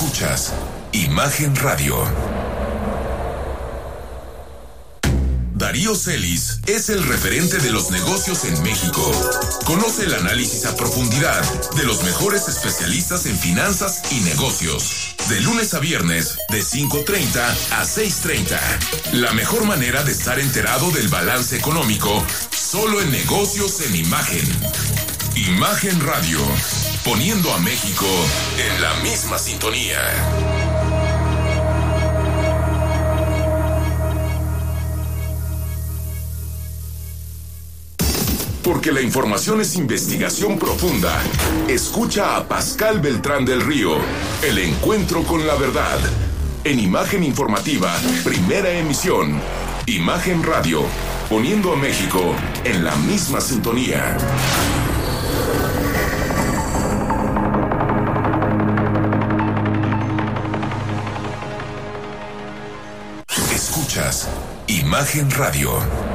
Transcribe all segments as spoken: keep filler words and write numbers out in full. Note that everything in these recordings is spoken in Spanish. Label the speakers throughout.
Speaker 1: Escuchas Imagen Radio. Darío Celis es el referente de los negocios en México. Conoce el análisis a profundidad de los mejores especialistas en finanzas y negocios. De lunes a viernes, de cinco treinta a seis treinta. La mejor manera de estar enterado del balance económico, solo en Negocios en Imagen. Imagen Radio, poniendo a México en la misma sintonía. Porque la información es investigación profunda. Escucha a Pascal Beltrán del Río, El Encuentro con la Verdad. En Imagen Informativa, primera emisión. Imagen Radio, poniendo a México en la misma sintonía. Escuchas Imagen Radio.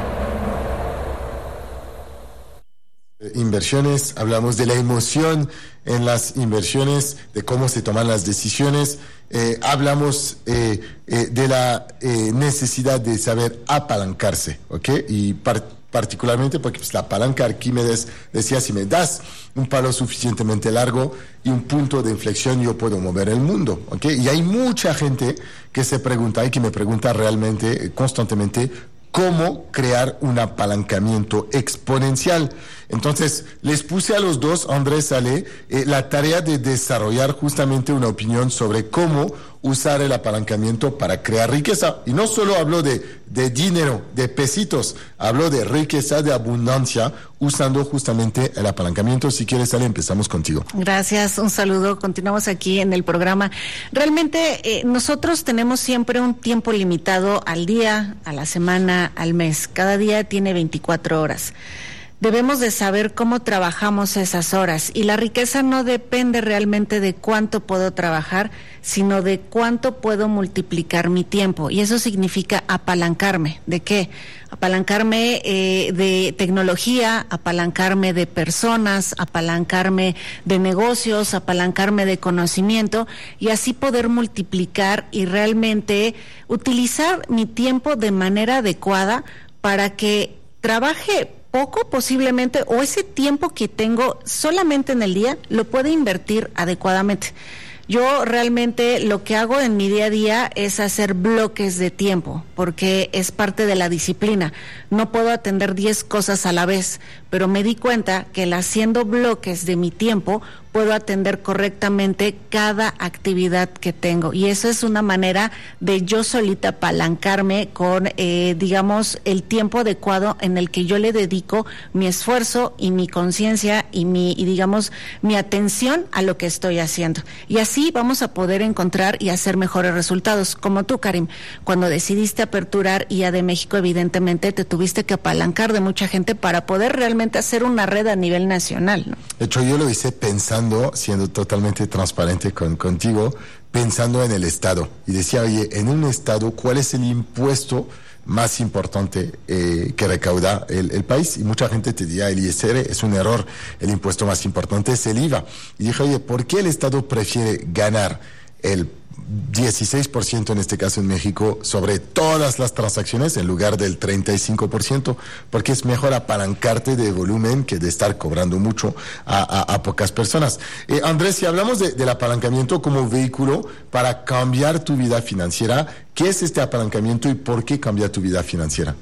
Speaker 2: Inversiones, hablamos de la emoción en las inversiones, de cómo se toman las decisiones, eh, hablamos eh, eh, de la eh, necesidad de saber apalancarse, ¿ok? Y par- particularmente porque pues, la palanca, Arquímedes decía, si me das un palo suficientemente largo y un punto de inflexión, yo puedo mover el mundo, ¿ok? Y hay mucha gente que se pregunta y que me pregunta realmente, eh, constantemente, cómo crear un apalancamiento exponencial. Entonces, les puse a los dos, Andrés, Ale, eh, la tarea de desarrollar justamente una opinión sobre cómo usar el apalancamiento para crear riqueza. Y no solo hablo de, de dinero, de pesitos, hablo de riqueza, de abundancia, usando justamente el apalancamiento. Si quieres, Ale, empezamos contigo.
Speaker 3: Gracias, un saludo. Continuamos aquí en el programa. Realmente, eh, nosotros tenemos siempre un tiempo limitado al día, a la semana, al mes. Cada día tiene veinticuatro horas. Debemos de saber cómo trabajamos esas horas, y la riqueza no depende realmente de cuánto puedo trabajar, sino de cuánto puedo multiplicar mi tiempo, y eso significa apalancarme. ¿De qué? Apalancarme eh, de tecnología, apalancarme de personas, apalancarme de negocios, apalancarme de conocimiento, y así poder multiplicar y realmente utilizar mi tiempo de manera adecuada para que trabaje poco posiblemente, o ese tiempo que tengo solamente en el día lo puedo invertir adecuadamente. Yo realmente lo que hago en mi día a día es hacer bloques de tiempo, porque es parte de la disciplina. No puedo atender diez cosas a la vez, pero me di cuenta que el haciendo bloques de mi tiempo puedo atender correctamente cada actividad que tengo, y eso es una manera de yo solita apalancarme con, eh, digamos, el tiempo adecuado en el que yo le dedico mi esfuerzo y mi conciencia y mi, y digamos, mi atención a lo que estoy haciendo. Y así vamos a poder encontrar y hacer mejores resultados. Como tú, Karim, cuando decidiste aperturar I A de México, evidentemente te tuviste que apalancar de mucha gente para poder realmente hacer una red a nivel nacional, ¿no?
Speaker 2: De hecho, yo lo hice pensando, siendo totalmente transparente con, contigo, pensando en el Estado. Y decía, oye, en un Estado, ¿cuál es el impuesto más importante eh, que recauda el, el país? Y mucha gente te diría, el I S R es un error, el impuesto más importante es el I V A. Y dije, oye, ¿por qué el Estado prefiere ganar el dieciséis por ciento en este caso en México sobre todas las transacciones en lugar del treinta y cinco por ciento? Porque es mejor apalancarte de volumen que de estar cobrando mucho a, a, a pocas personas. Eh, Andrés, si hablamos de, del apalancamiento como vehículo para cambiar tu vida financiera, ¿qué es este apalancamiento y por qué cambia tu vida financiera?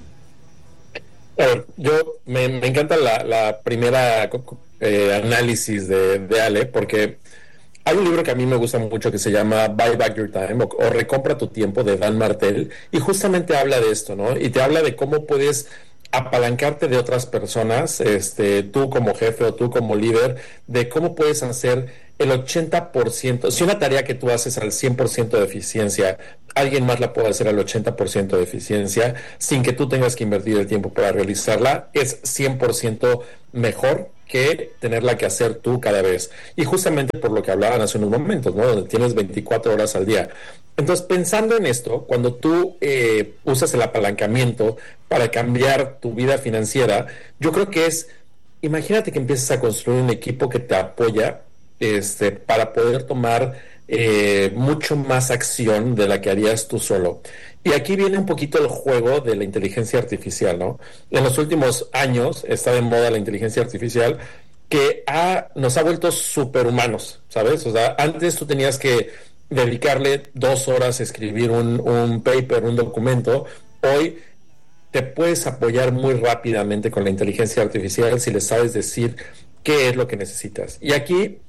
Speaker 4: Bueno, yo me, me encanta la, la primera eh, análisis de, de Ale, porque hay un libro que a mí me gusta mucho que se llama Buy Back Your Time, o, o Recompra tu Tiempo, de Dan Martell, y justamente habla de esto, ¿no? Y te habla de cómo puedes apalancarte de otras personas, este, tú como jefe o tú como líder, de cómo puedes hacer el ochenta por ciento, si una tarea que tú haces al cien por ciento de eficiencia, alguien más la puede hacer al ochenta por ciento de eficiencia, sin que tú tengas que invertir el tiempo para realizarla, es cien por ciento mejor que tenerla que hacer tú cada vez. Y justamente por lo que hablaban hace unos momentos, ¿no? Donde tienes veinticuatro horas al día. Entonces, pensando en esto, cuando tú eh, usas el apalancamiento para cambiar tu vida financiera, yo creo que es, imagínate que empiezas a construir un equipo que te apoya este, para poder tomar eh, mucho más acción de la que harías tú solo. Y aquí viene un poquito el juego de la inteligencia artificial, ¿no? En los últimos años está de moda la inteligencia artificial que ha, nos ha vuelto superhumanos, ¿sabes? O sea, antes tú tenías que dedicarle dos horas a escribir un, un paper, un documento. Hoy te puedes apoyar muy rápidamente con la inteligencia artificial si le sabes decir qué es lo que necesitas. Y aquí,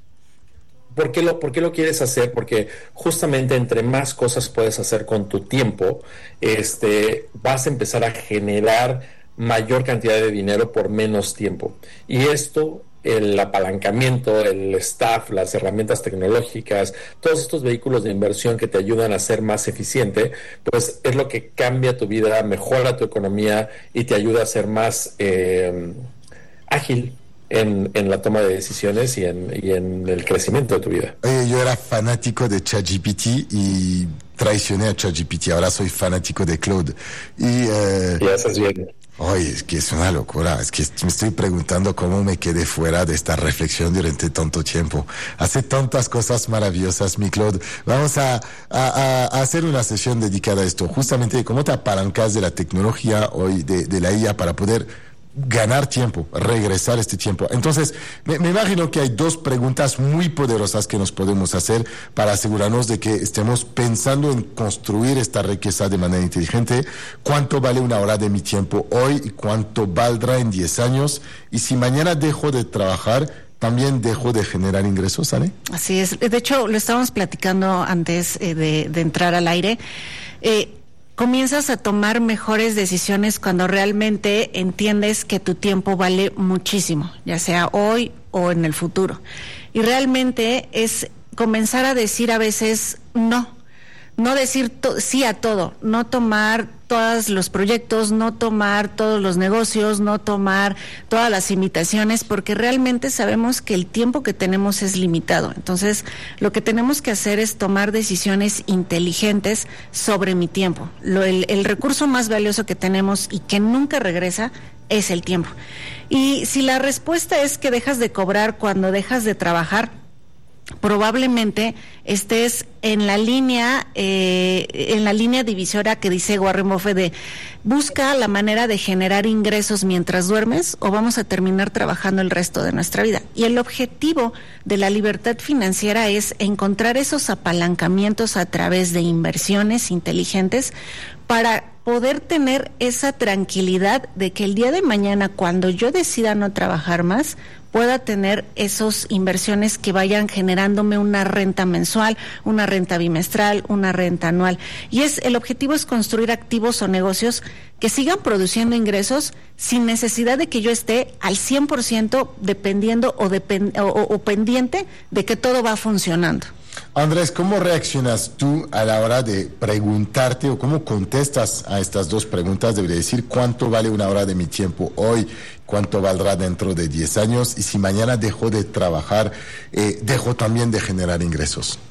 Speaker 4: ¿por qué lo, por qué lo quieres hacer? Porque justamente entre más cosas puedes hacer con tu tiempo, este, vas a empezar a generar mayor cantidad de dinero por menos tiempo. Y esto, el apalancamiento, el staff, las herramientas tecnológicas, todos estos vehículos de inversión que te ayudan a ser más eficiente, pues es lo que cambia tu vida, mejora tu economía y te ayuda a ser más eh, ágil en, en la toma de decisiones y en, y en el crecimiento de tu vida.
Speaker 2: Oye, yo era fanático de ChatGPT y traicioné a ChatGPT. Ahora soy fanático de Claude. Y, eh,
Speaker 4: y haces bien.
Speaker 2: Oye, es que es una locura, es que me estoy preguntando cómo me quedé fuera de esta reflexión durante tanto tiempo. Hace tantas cosas maravillosas, mi Claude. Vamos a, a, a hacer una sesión dedicada a esto, justamente cómo te apalancas de la tecnología hoy, de, de la I A, para poder ganar tiempo, regresar este tiempo. Entonces, me, me imagino que hay dos preguntas muy poderosas que nos podemos hacer para asegurarnos de que estemos pensando en construir esta riqueza de manera inteligente. ¿Cuánto vale una hora de mi tiempo hoy y cuánto valdrá en diez años? Y si mañana dejo de trabajar, ¿también dejo de generar ingresos, ¿Sane?
Speaker 3: Así es. De hecho, lo estábamos platicando antes eh, de, de entrar al aire. Eh, comienzas a tomar mejores decisiones cuando realmente entiendes que tu tiempo vale muchísimo, ya sea hoy o en el futuro. Y realmente es comenzar a decir a veces no, no decir to- sí a todo, no tomar todos los proyectos, no tomar todos los negocios, no tomar todas las invitaciones, porque realmente sabemos que el tiempo que tenemos es limitado. Entonces, lo que tenemos que hacer es tomar decisiones inteligentes sobre mi tiempo. Lo, el, el recurso más valioso que tenemos y que nunca regresa es el tiempo. Y si la respuesta es que dejas de cobrar cuando dejas de trabajar, probablemente estés en la línea eh, en la línea divisora que dice Warren Buffett de busca la manera de generar ingresos mientras duermes o vamos a terminar trabajando el resto de nuestra vida. Y el objetivo de la libertad financiera es encontrar esos apalancamientos a través de inversiones inteligentes para poder tener esa tranquilidad de que el día de mañana, cuando yo decida no trabajar más, pueda tener esas inversiones que vayan generándome una renta mensual, una renta bimestral, una renta anual. Y es el objetivo es construir activos o negocios que sigan produciendo ingresos sin necesidad de que yo esté al cien por ciento dependiendo o, depend, o, o, o pendiente de que todo va funcionando.
Speaker 2: Andrés, ¿cómo reaccionas tú a la hora de preguntarte o cómo contestas a estas dos preguntas? Debería decir cuánto vale una hora de mi tiempo hoy, cuánto valdrá dentro de diez años y si mañana dejo de trabajar, eh, dejo también de generar ingresos.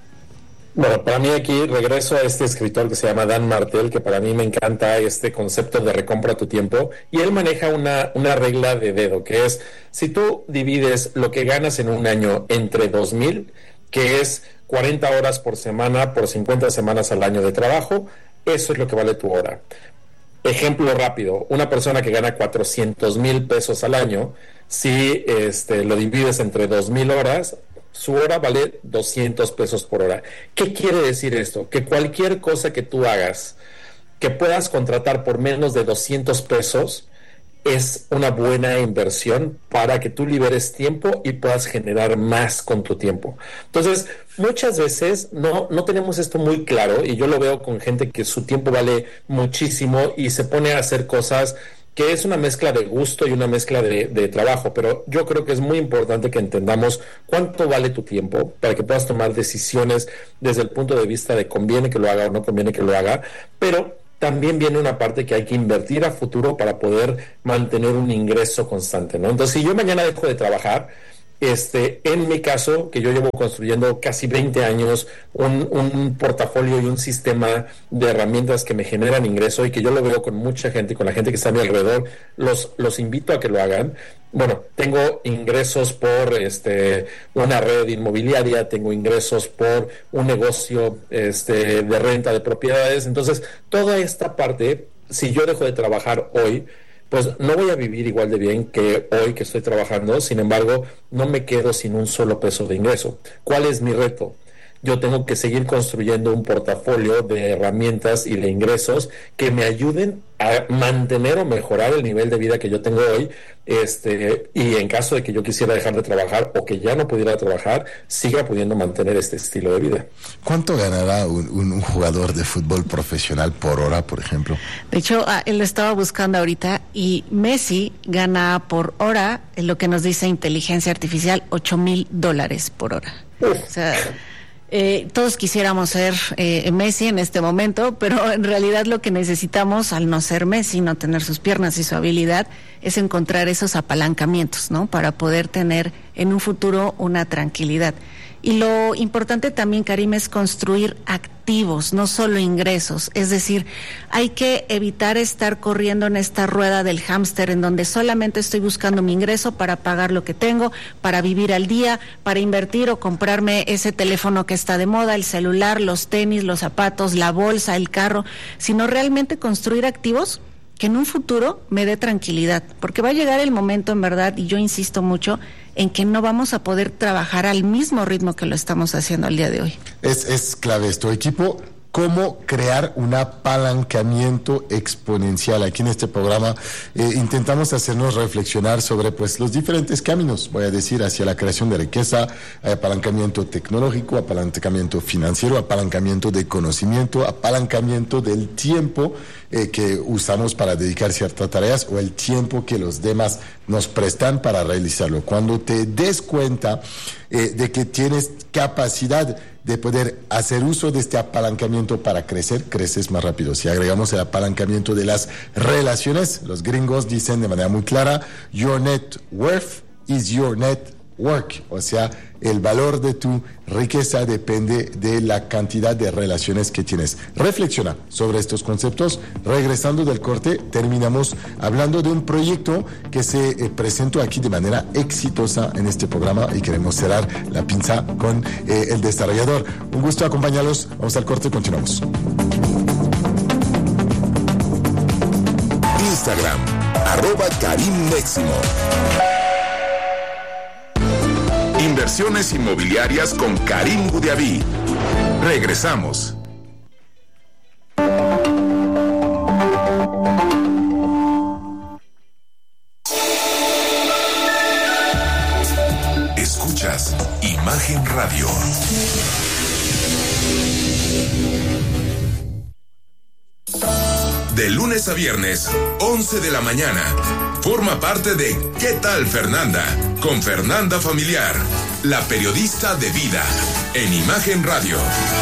Speaker 4: Bueno, para mí aquí regreso a este escritor que se llama Dan Martell, que para mí me encanta este concepto de recompra tu tiempo, y él maneja una, una regla de dedo, que es, si tú divides lo que ganas en un año entre dos mil, que es cuarenta horas por semana por cincuenta semanas al año de trabajo, eso es lo que vale tu hora. Ejemplo rápido, una persona que gana cuatrocientos mil pesos al año, si este, lo divides entre dos mil horas, su hora vale doscientos pesos por hora. ¿Qué quiere decir esto? Que cualquier cosa que tú hagas, que puedas contratar por menos de doscientos pesos, es una buena inversión para que tú liberes tiempo y puedas generar más con tu tiempo. Entonces, muchas veces no, no tenemos esto muy claro, y yo lo veo con gente que su tiempo vale muchísimo y se pone a hacer cosas que es una mezcla de gusto y una mezcla de, de trabajo, pero yo creo que es muy importante que entendamos cuánto vale tu tiempo para que puedas tomar decisiones desde el punto de vista de conviene que lo haga o no conviene que lo haga, pero también viene una parte que hay que invertir a futuro para poder mantener un ingreso constante, ¿no? Entonces, si yo mañana dejo de trabajar, Este, en mi caso, que yo llevo construyendo casi veinte años un, un portafolio y un sistema de herramientas que me generan ingreso y que yo lo veo con mucha gente, con la gente que está a mi alrededor, los, los invito a que lo hagan. Bueno, tengo ingresos por este, una red inmobiliaria, tengo ingresos por un negocio este, de renta de propiedades. Entonces, toda esta parte, si yo dejo de trabajar hoy, pues no voy a vivir igual de bien que hoy que estoy trabajando. Sin embargo, no me quedo sin un solo peso de ingreso. ¿Cuál es mi reto? Yo tengo que seguir construyendo un portafolio de herramientas y de ingresos que me ayuden a mantener o mejorar el nivel de vida que yo tengo hoy, este, y en caso de que yo quisiera dejar de trabajar o que ya no pudiera trabajar, siga pudiendo mantener este estilo de vida.
Speaker 2: ¿Cuánto ganará un, un, un jugador de fútbol profesional por hora, por ejemplo?
Speaker 3: De hecho, ah, él lo estaba buscando ahorita y Messi gana por hora, en lo que nos dice inteligencia artificial, ocho mil dólares por hora. Uf. O sea... Eh, todos quisiéramos ser eh, Messi en este momento, pero en realidad lo que necesitamos, al no ser Messi, no tener sus piernas y su habilidad, es encontrar esos apalancamientos, ¿no? Para poder tener en un futuro una tranquilidad. Y lo importante también, Karim, es construir activos, no solo ingresos. Es decir, hay que evitar estar corriendo en esta rueda del hámster en donde solamente estoy buscando mi ingreso para pagar lo que tengo, para vivir al día, para invertir o comprarme ese teléfono que está de moda, el celular, los tenis, los zapatos, la bolsa, el carro, sino realmente construir activos que en un futuro me dé tranquilidad, porque va a llegar el momento, en verdad, y yo insisto mucho, en que no vamos a poder trabajar al mismo ritmo que lo estamos haciendo al día de hoy.
Speaker 2: Es, es clave esto, equipo. Cómo crear un apalancamiento exponencial. Aquí en este programa eh, intentamos hacernos reflexionar sobre pues los diferentes caminos, voy a decir, hacia la creación de riqueza, apalancamiento tecnológico, apalancamiento financiero, apalancamiento de conocimiento, apalancamiento del tiempo eh, que usamos para dedicar ciertas tareas o el tiempo que los demás nos prestan para realizarlo. Cuando te des cuenta eh, de que tienes capacidad de poder hacer uso de este apalancamiento para crecer, creces más rápido. Si agregamos el apalancamiento de las relaciones, los gringos dicen de manera muy clara, your net worth is your net work, o sea, el valor de tu riqueza depende de la cantidad de relaciones que tienes. Reflexiona sobre estos conceptos. Regresando del corte, terminamos hablando de un proyecto que se eh, presentó aquí de manera exitosa en este programa y queremos cerrar la pinza con eh, el desarrollador. Un gusto acompañarlos. Vamos al corte y continuamos.
Speaker 1: Instagram, arroba Karim Máximo. Inversiones inmobiliarias con Karim Gudiaví. Regresamos. Escuchas Imagen Radio. De lunes a viernes, once de la mañana. Forma parte de ¿Qué tal, Fernanda? Con Fernanda Familiar, la periodista de vida, en Imagen Radio.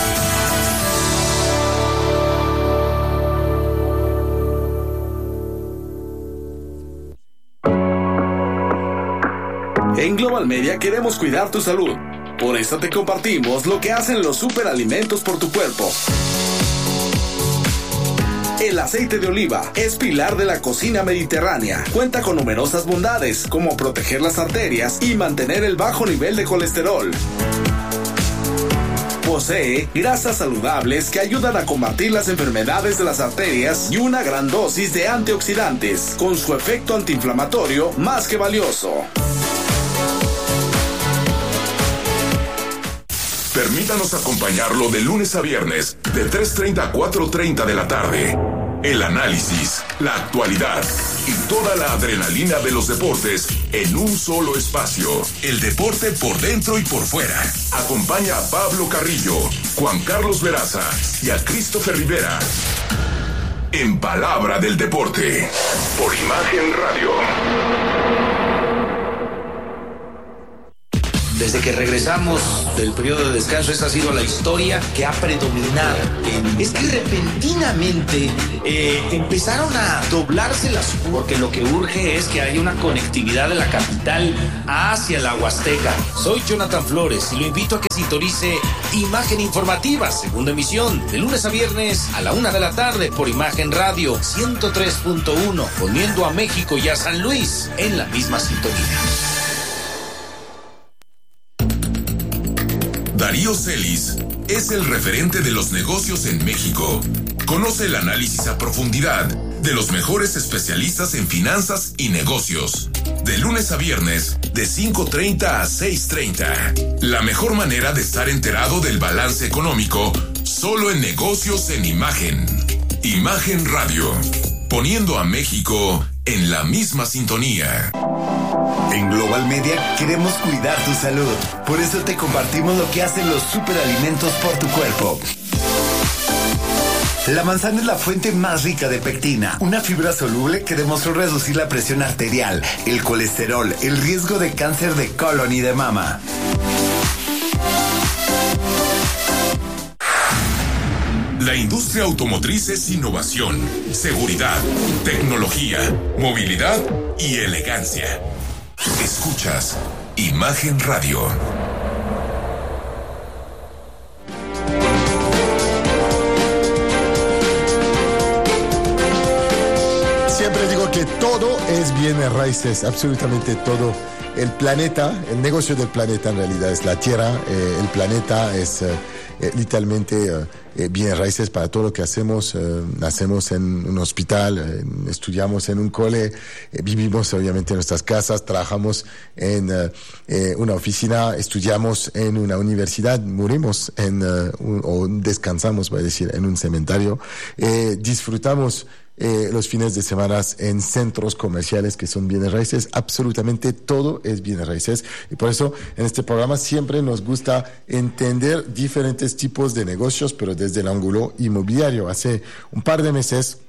Speaker 5: En Global Media queremos cuidar tu salud. Por eso te compartimos lo que hacen los superalimentos por tu cuerpo. El aceite de oliva es pilar de la cocina mediterránea. Cuenta con numerosas bondades, como proteger las arterias y mantener el bajo nivel de colesterol. Posee grasas saludables que ayudan a combatir las enfermedades de las arterias y una gran dosis de antioxidantes, con su efecto antiinflamatorio más que valioso.
Speaker 1: Permítanos acompañarlo de lunes a viernes, de tres treinta a cuatro treinta de la tarde. El análisis, la actualidad y toda la adrenalina de los deportes en un solo espacio. El deporte por dentro y por fuera. Acompaña a Pablo Carrillo, Juan Carlos Veraza y a Christopher Rivera. En Palabra del Deporte, por Imagen Radio.
Speaker 6: Desde que regresamos del periodo de descanso, esa ha sido la historia que ha predominado. Es que repentinamente eh, empezaron a doblarse las... Porque lo que urge es que haya una conectividad de la capital hacia la Huasteca. Soy Jonathan Flores y lo invito a que sintonice Imagen Informativa, segunda emisión, de lunes a viernes a la una de la tarde por Imagen Radio ciento tres punto uno, poniendo a México y a San Luis en la misma sintonía.
Speaker 1: Darío Celis es el referente de los negocios en México. Conoce el análisis a profundidad de los mejores especialistas en finanzas y negocios. De lunes a viernes, de cinco treinta a seis treinta. La mejor manera de estar enterado del balance económico, solo en Negocios en Imagen. Imagen Radio, poniendo a México en la misma sintonía.
Speaker 7: En Global Media queremos cuidar tu salud. Por eso te compartimos lo que hacen los superalimentos por tu cuerpo. La manzana es la fuente más rica de pectina, una fibra soluble que demostró reducir la presión arterial, el colesterol, el riesgo de cáncer de colon y de mama.
Speaker 1: La industria automotriz es innovación, seguridad, tecnología, movilidad y elegancia. Escuchas Imagen Radio.
Speaker 2: Siempre digo que todo es bienes raíces, absolutamente todo. El planeta, el negocio del planeta en realidad es la Tierra, eh, el planeta es eh, eh, literalmente eh, bienes raíces para todo lo que hacemos. Eh, nacemos en un hospital, eh, estudiamos en un cole, eh, vivimos obviamente en nuestras casas, trabajamos en eh, eh, una oficina, estudiamos en una universidad, morimos en, eh, un, o descansamos, voy a decir, en un cementerio, eh, disfrutamos Eh, los fines de semana en centros comerciales que son bienes raíces. Absolutamente todo es bienes raíces, y por eso en este programa siempre nos gusta entender diferentes tipos de negocios, pero desde el ángulo inmobiliario. Hace un par de meses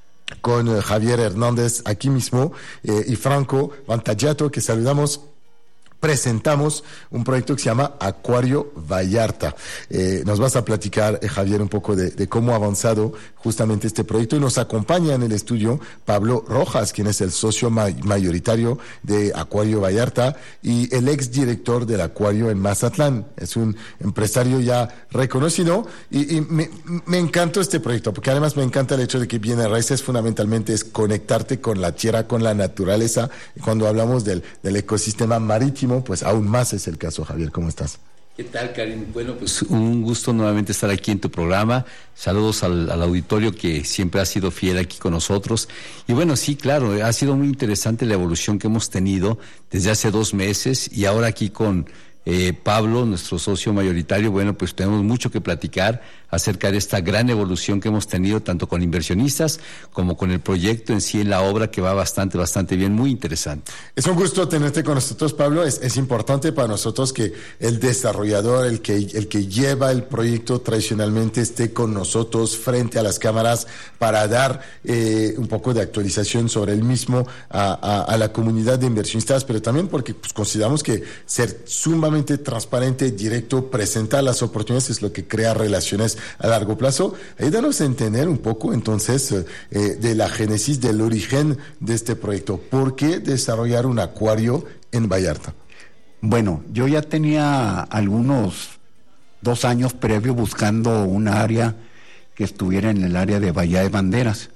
Speaker 2: con eh, Javier Hernández aquí mismo eh, y Franco Vantagiato, que saludamos, presentamos un proyecto que se llama Acuario Vallarta. Eh, nos vas a platicar, eh, Javier, un poco de, de cómo ha avanzado justamente este proyecto, y nos acompaña en el estudio Pablo Rojas, quien es el socio ma- mayoritario de Acuario Vallarta y el exdirector del Acuario en Mazatlán. Es un empresario ya reconocido, y, y me, me encantó este proyecto, porque además me encanta el hecho de que bienes raíces fundamentalmente es conectarte con la tierra, con la naturaleza. Y cuando hablamos del, del ecosistema marítimo, pues aún más es el caso. Javier, ¿cómo estás?
Speaker 8: ¿Qué tal, Karim? Bueno, pues un gusto nuevamente estar aquí en tu programa. Saludos al, al auditorio que siempre ha sido fiel aquí con nosotros. Y bueno, sí, claro, ha sido muy interesante la evolución que hemos tenido desde hace dos meses y ahora aquí con eh, Pablo, nuestro socio mayoritario. Bueno, pues tenemos mucho que platicar acerca de esta gran evolución que hemos tenido tanto con inversionistas como con el proyecto en sí, en la obra, que va bastante, bastante bien, muy interesante.
Speaker 2: Es un gusto tenerte con nosotros, Pablo. Es, es importante para nosotros que el desarrollador, el que, el que lleva el proyecto tradicionalmente, esté con nosotros frente a las cámaras para dar eh, un poco de actualización sobre el mismo a, a, a la comunidad de inversionistas, pero también porque pues, consideramos que ser sumamente transparente, directo, presentar las oportunidades es lo que crea relaciones a largo plazo. Ayúdanos a entender un poco entonces eh, de la génesis, del origen de este proyecto. ¿Por qué desarrollar un acuario en Vallarta?
Speaker 9: Bueno, yo ya tenía algunos dos años previo buscando una área que estuviera en el área de Bahía de Banderas,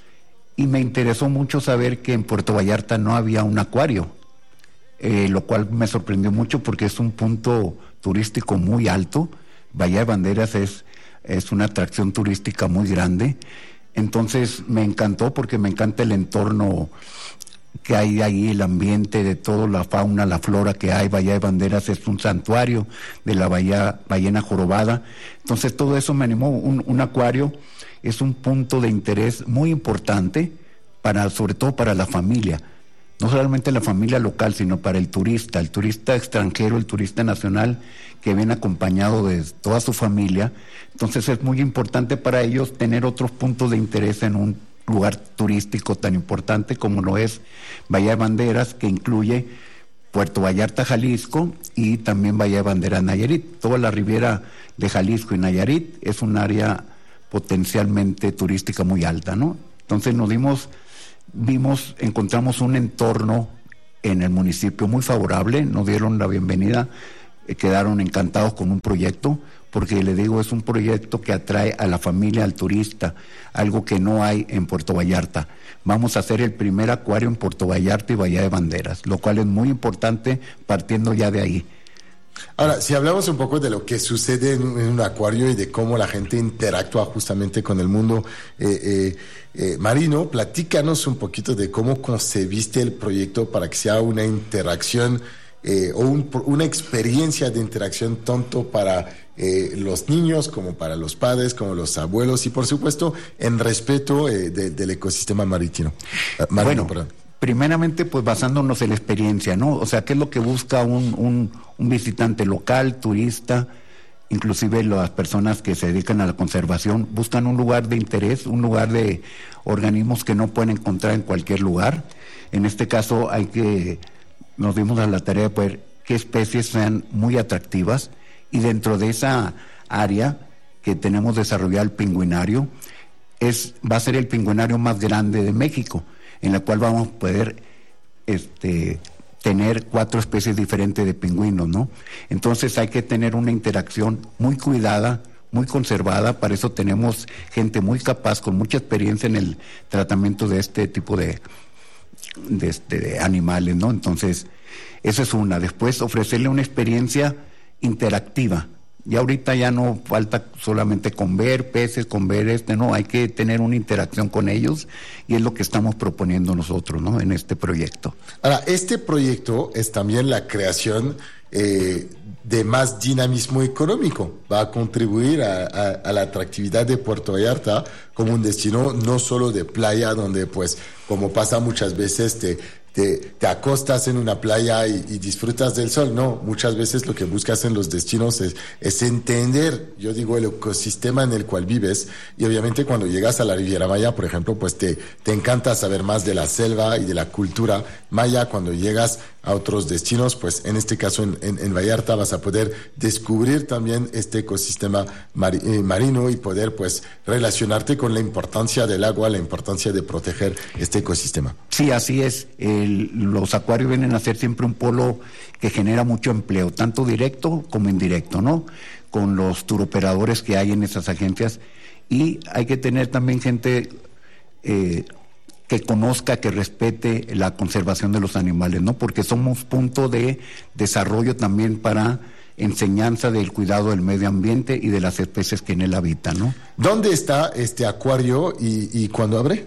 Speaker 9: y me interesó mucho saber que en Puerto Vallarta no había un acuario, eh, lo cual me sorprendió mucho porque es un punto turístico muy alto. Bahía de Banderas es es una atracción turística muy grande. Entonces me encantó porque me encanta el entorno que hay ahí, el ambiente de toda la fauna, la flora que hay. Bahía de Banderas es un santuario de la bahía, ballena jorobada. Entonces todo eso me animó. Un, un acuario es un punto de interés muy importante para, sobre todo para la familia. No solamente la familia local, sino para el turista, el turista extranjero, el turista nacional, que viene acompañado de toda su familia. Entonces es muy importante para ellos tener otros puntos de interés en un lugar turístico tan importante como lo es Bahía de Banderas, que incluye Puerto Vallarta, Jalisco, y también Bahía de Banderas, Nayarit. Toda la Riviera de Jalisco y Nayarit es un área potencialmente turística muy alta, ¿no? Entonces nos dimos, vimos, encontramos un entorno en el municipio muy favorable, nos dieron la bienvenida, eh, quedaron encantados con un proyecto, porque le digo, es un proyecto que atrae a la familia, al turista, algo que no hay en Puerto Vallarta. Vamos a hacer el primer acuario en Puerto Vallarta y Bahía de Banderas, lo cual es muy importante partiendo ya de ahí.
Speaker 2: Ahora, si hablamos un poco de lo que sucede en, en un acuario y de cómo la gente interactúa justamente con el mundo eh, eh, eh, marino, platícanos un poquito de cómo concebiste el proyecto para que sea una interacción eh, o un, una experiencia de interacción tanto para eh, los niños como para los padres, como los abuelos y por supuesto en respeto eh, de, del ecosistema marítimo. Uh, marino.
Speaker 9: Bueno,
Speaker 2: perdón.
Speaker 9: Primeramente, pues basándonos en la experiencia, ¿no? O sea, ¿qué es lo que busca un, un, un visitante local, turista, inclusive las personas que se dedican a la conservación? Buscan un lugar de interés, un lugar de organismos que no pueden encontrar en cualquier lugar. En este caso hay que, nos dimos a la tarea de ver qué especies sean muy atractivas, y dentro de esa área que tenemos desarrollado el pingüinario, es, va a ser el pingüinario más grande de México, en la cual vamos a poder este, tener cuatro especies diferentes de pingüinos, ¿no? Entonces hay que tener una interacción muy cuidada, muy conservada. Para eso tenemos gente muy capaz, con mucha experiencia en el tratamiento de este tipo de, de, este, de animales, ¿no? Entonces, esa es una. Después, ofrecerle una experiencia interactiva. Y ahorita ya no falta solamente con ver peces, con ver este, no, hay que tener una interacción con ellos, y es lo que estamos proponiendo nosotros, ¿no?, en este proyecto.
Speaker 2: Ahora, este proyecto es también la creación eh, de más dinamismo económico. Va a contribuir a, a, a la atractividad de Puerto Vallarta como un destino no solo de playa, donde pues, como pasa muchas veces, te Te, te acostas en una playa y, y disfrutas del sol. No, muchas veces lo que buscas en los destinos es, es entender, yo digo, el ecosistema en el cual vives, y obviamente cuando llegas a la Riviera Maya, por ejemplo, pues te, te encanta saber más de la selva y de la cultura maya. Cuando llegas a otros destinos, pues en este caso en, en, en Vallarta vas a poder descubrir también este ecosistema mar, eh, marino y poder pues relacionarte con la importancia del agua, la importancia de proteger este ecosistema.
Speaker 9: Sí, así es. El, los acuarios vienen a ser siempre un polo que genera mucho empleo, tanto directo como indirecto, ¿no? Con los turoperadores que hay en esas agencias, y hay que tener también gente eh, que conozca, que respete la conservación de los animales, ¿no? Porque somos punto de desarrollo también para enseñanza del cuidado del medio ambiente y de las especies que en él habitan, ¿no?
Speaker 2: ¿Dónde está este acuario y, y cuándo abre?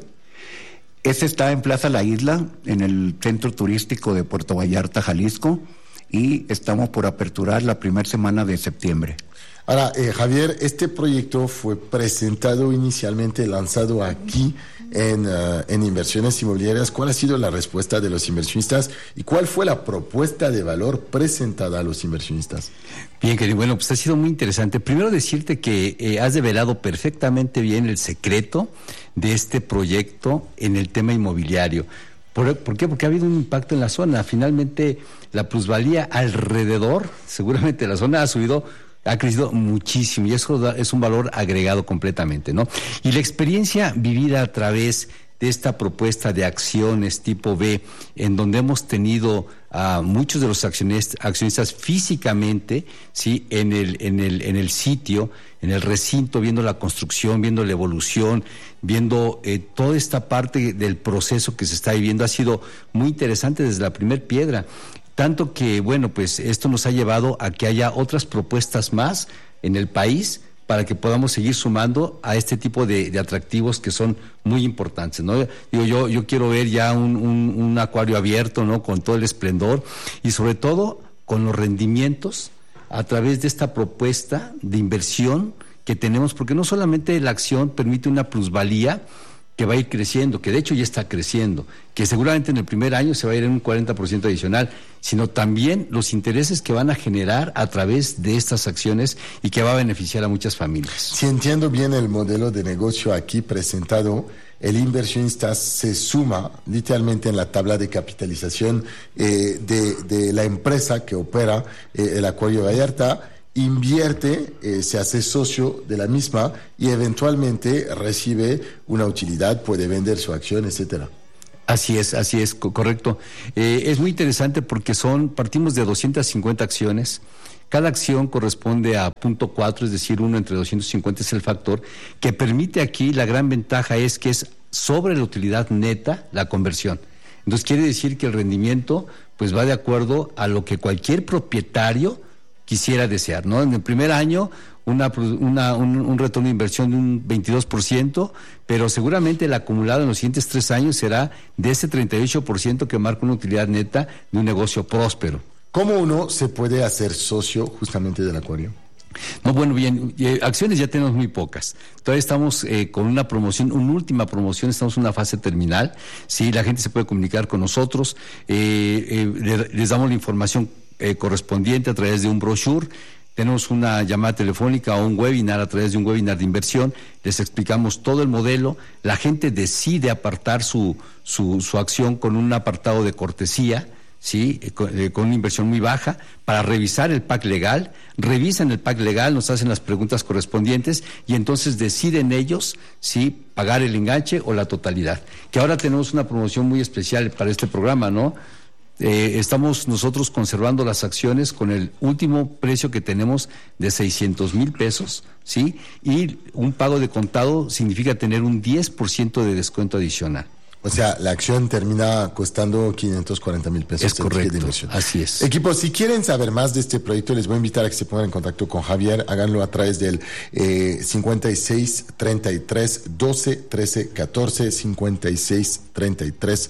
Speaker 9: Ese está en Plaza La Isla, en el centro turístico de Puerto Vallarta, Jalisco, y estamos por aperturar la primera semana de septiembre.
Speaker 2: Ahora, eh, Javier, este proyecto fue presentado inicialmente, lanzado aquí en, uh, en Inversiones Inmobiliarias. ¿Cuál ha sido la respuesta de los inversionistas y cuál fue la propuesta de valor presentada a los inversionistas?
Speaker 8: Bien, querido, bueno, pues ha sido muy interesante. Primero decirte que eh, has develado perfectamente bien el secreto de este proyecto en el tema inmobiliario. ¿Por, ¿Por qué? Porque ha habido un impacto en la zona. Finalmente, la plusvalía alrededor, seguramente la zona ha subido, ha crecido muchísimo, y eso da, es un valor agregado completamente, ¿no? Y la experiencia vivida a través de esta propuesta de acciones tipo B, en donde hemos tenido a muchos de los accionistas, accionistas físicamente, sí, en el, en el, en el sitio, en el recinto, viendo la construcción, viendo la evolución, viendo eh, toda esta parte del proceso que se está viviendo, ha sido muy interesante desde la primer piedra. Tanto que, bueno, pues esto nos ha llevado a que haya otras propuestas más en el país para que podamos seguir sumando a este tipo de, de atractivos que son muy importantes, ¿no? Digo, yo, yo quiero ver ya un, un, un acuario abierto, ¿no?, con todo el esplendor y sobre todo con los rendimientos a través de esta propuesta de inversión que tenemos, porque no solamente la acción permite una plusvalía que va a ir creciendo, que de hecho ya está creciendo, que seguramente en el primer año se va a ir en un cuarenta por ciento adicional, sino también los intereses que van a generar a través de estas acciones y que va a beneficiar a muchas familias.
Speaker 2: Si entiendo bien el modelo de negocio aquí presentado, el inversionista se suma literalmente en la tabla de capitalización eh, de, de la empresa que opera eh, el Acuario Vallarta, invierte, eh, se hace socio de la misma y eventualmente recibe una utilidad, puede vender su acción, etcétera.
Speaker 8: Así es, así es, co- correcto. Eh, es muy interesante porque son, partimos de doscientas cincuenta acciones. Cada acción corresponde a punto cuatro, es decir, uno entre doscientos cincuenta es el factor que permite aquí. La gran ventaja es que es sobre la utilidad neta la conversión. Entonces quiere decir que el rendimiento pues va de acuerdo a lo que cualquier propietario quisiera desear, ¿no? En el primer año una, una, un, un retorno de inversión de un veintidós por ciento, pero seguramente el acumulado en los siguientes tres años será de ese treinta y ocho por ciento que marca una utilidad neta de un negocio próspero.
Speaker 2: ¿Cómo uno se puede hacer socio justamente del Acuario?
Speaker 8: No, bueno, bien, eh, acciones ya tenemos muy pocas. Todavía estamos eh, con una promoción, una última promoción, estamos en una fase terminal. Sí, la gente se puede comunicar con nosotros, eh, eh, le, les damos la información eh, correspondiente a través de un brochure. Tenemos una llamada telefónica o un webinar a través de un webinar de inversión. Les explicamos todo el modelo. La gente decide apartar su, su, su acción con un apartado de cortesía, ¿sí? Con, eh, con una inversión muy baja, para revisar el pack legal. Revisan el pack legal, nos hacen las preguntas correspondientes y entonces deciden ellos si pagar el enganche o la totalidad. Que ahora tenemos una promoción muy especial para este programa, ¿no? Eh, estamos nosotros conservando las acciones con el último precio que tenemos de seiscientos mil pesos, ¿sí? Y un pago de contado significa tener un diez por ciento de descuento adicional.
Speaker 2: O sea, la acción termina costando quinientos cuarenta mil pesos.
Speaker 8: Es correcto, así es.
Speaker 2: Equipo, si quieren saber más de este proyecto, les voy a invitar a que se pongan en contacto con Javier. Háganlo a través del eh, cincuenta y seis, treinta y tres, doce, trece, catorce, cincuenta y seis, treinta y tres,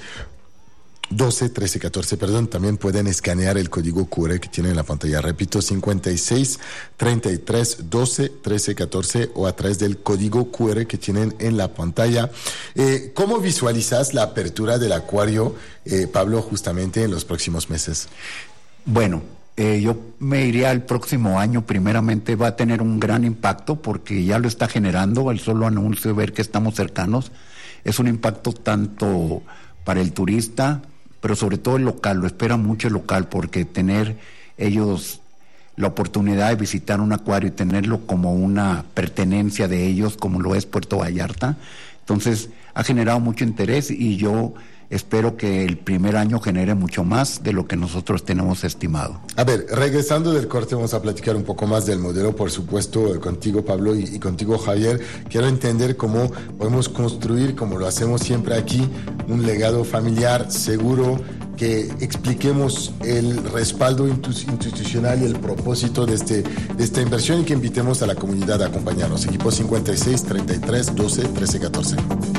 Speaker 2: doce, trece, catorce, perdón. También pueden escanear el código Q R que tienen en la pantalla. Repito, cincuenta y seis, treinta y tres, doce, trece, catorce o a través del código Q R que tienen en la pantalla. Eh, ¿Cómo visualizas la apertura del Acuario, eh, Pablo, justamente en los próximos meses?
Speaker 9: Bueno, eh, yo me iría al próximo año. Primeramente va a tener un gran impacto porque ya lo está generando. El solo anuncio de ver que estamos cercanos es un impacto tanto para el turista, pero sobre todo el local. Lo espera mucho el local porque tener ellos la oportunidad de visitar un acuario y tenerlo como una pertenencia de ellos, como lo es Puerto Vallarta, entonces ha generado mucho interés y yo espero que el primer año genere mucho más de lo que nosotros tenemos estimado.
Speaker 2: A ver, regresando del corte vamos a platicar un poco más del modelo, por supuesto, contigo, Pablo, y, y contigo, Javier. Quiero entender cómo podemos construir, como lo hacemos siempre aquí, un legado familiar seguro, que expliquemos el respaldo institucional y el propósito de, este, de esta inversión y que invitemos a la comunidad a acompañarnos. Equipo cincuenta y seis, treinta y tres, doce, trece, catorce.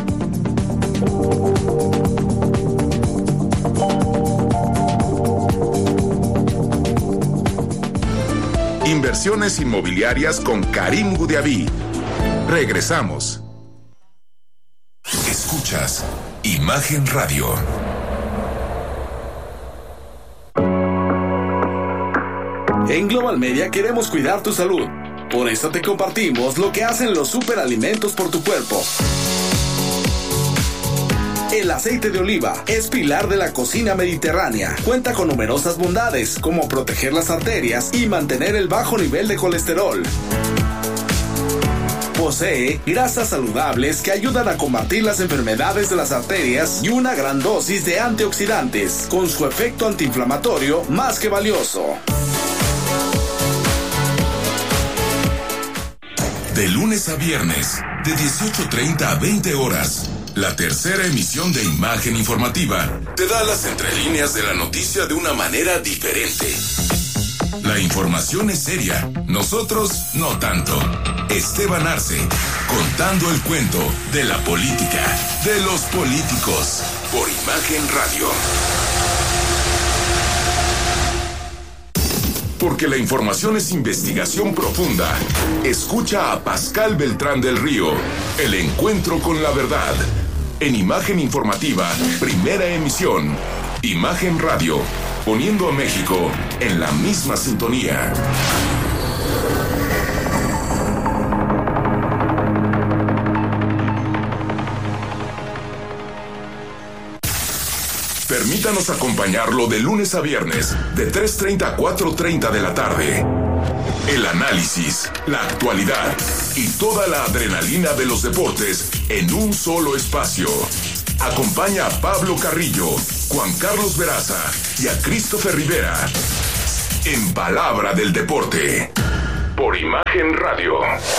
Speaker 1: Inversiones inmobiliarias con Karim Gudiaví. Regresamos. Escuchas Imagen Radio.
Speaker 5: En Global Media queremos cuidar tu salud. Por eso te compartimos lo que hacen los superalimentos por tu cuerpo. El aceite de oliva es pilar de la cocina mediterránea. Cuenta con numerosas bondades, como proteger las arterias y mantener el bajo nivel de colesterol. Posee grasas saludables que ayudan a combatir las enfermedades de las arterias y una gran dosis de antioxidantes, con su efecto antiinflamatorio más que valioso.
Speaker 1: De lunes a viernes, de dieciocho treinta a veinte horas. La tercera emisión de Imagen Informativa te da las entrelíneas de la noticia de una manera diferente. La información es seria, nosotros no tanto. Esteban Arce, contando el cuento de la política, de los políticos, por Imagen Radio. Porque la información es investigación profunda. Escucha a Pascal Beltrán del Río, El Encuentro con la Verdad. En Imagen Informativa, primera emisión. Imagen Radio, poniendo a México en la misma sintonía. Permítanos acompañarlo de lunes a viernes, de tres treinta a cuatro treinta de la tarde. El análisis, la actualidad y toda la adrenalina de los deportes en un solo espacio. Acompaña a Pablo Carrillo, Juan Carlos Veraza y a Christopher Rivera en Palabra del Deporte por Imagen Radio.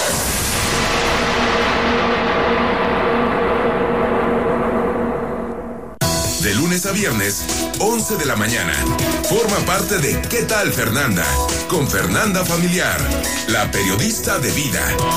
Speaker 1: De lunes a viernes, once de la mañana. Forma parte de ¿Qué tal, Fernanda? Con Fernanda Familiar, la periodista de vida.